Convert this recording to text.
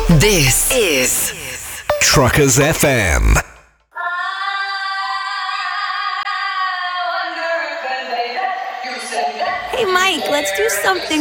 This is Truckers FM. Hey, Mike, let's do something